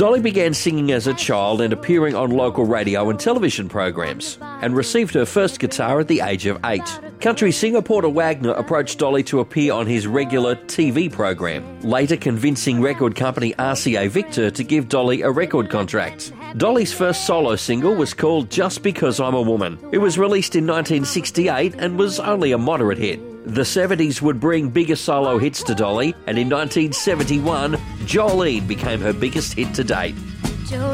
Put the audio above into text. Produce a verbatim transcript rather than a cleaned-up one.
Dolly began singing as a child and appearing on local radio and television programs, and received her first guitar at the age of eight. Country singer Porter Wagner approached Dolly to appear on his regular T V program, later convincing record company R C A Victor to give Dolly a record contract. Dolly's first solo single was called Just Because I'm a Woman. It was released in nineteen sixty-eight and was only a moderate hit. The seventies would bring bigger solo hits to Dolly, and in nineteen seventy-one, Jolene became her biggest hit to date.